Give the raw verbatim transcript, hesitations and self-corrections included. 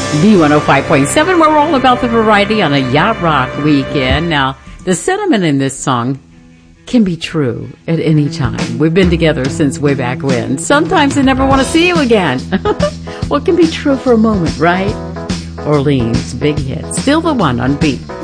B one oh five point seven, we're all about the variety on a Yacht Rock weekend. Now, the sentiment in this song can be true at any time. We've been together since way back when. Sometimes I never want to see you again. Well, it can be true for a moment, right? Orleans, big hit. Still the one on Beat